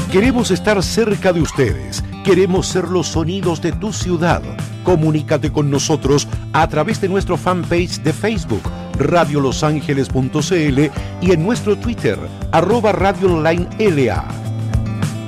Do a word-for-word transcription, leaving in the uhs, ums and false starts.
Queremos estar cerca de ustedes. Queremos ser los sonidos de tu ciudad. Comunícate con nosotros a través de nuestro fanpage de Facebook, radio los ángeles punto c l, y en nuestro Twitter, arroba Radio Online L A.